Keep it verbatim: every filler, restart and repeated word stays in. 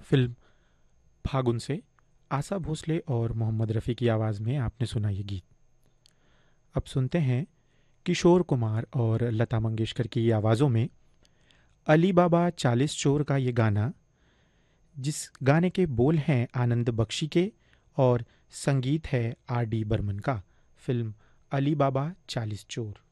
Film फागुन से आशा भोसले और मोहम्मद रफ़ी की आवाज़ में आपने सुना ये गीत। अब सुनते हैं किशोर कुमार और लता मंगेशकर की आवाज़ों में अली बाबा चालीस चोर का ये गाना, जिस गाने के बोल हैं आनंद बख्शी के और संगीत है आर डी बर्मन का। फिल्म अली बाबा चालीस चोर।